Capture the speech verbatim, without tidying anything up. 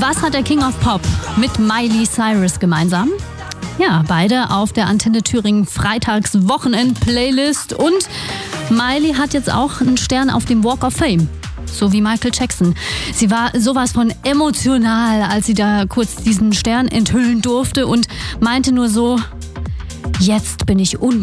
Was hat der King of Pop mit Miley Cyrus gemeinsam? Ja, beide auf der Antenne Thüringen Freitags-Wochenend-Playlist. Und Miley hat jetzt auch einen Stern auf dem Walk of Fame. So wie Michael Jackson. Sie war sowas von emotional, als sie da kurz diesen Stern enthüllen durfte und meinte nur so, jetzt bin ich un